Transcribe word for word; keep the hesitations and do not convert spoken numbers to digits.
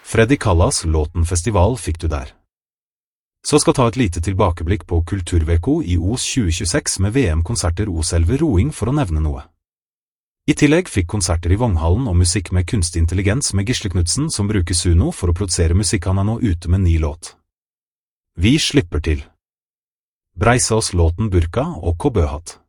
Freddy Callas låten Festival fikk du der. Så skal ta et lite tilbakeblikk på Kulturveko i O S tjue tjueseks med V M-konserter O S elleve roing for å nevne noe. I tillegg fikk konserter i Vognhallen og musikk med kunstig intelligens med Gisle Knudsen som bruker Suno for å produsere musikk. Han er nå ute med ny låt. Vi slipper til. Breisås låten Burka og Kobøhatt.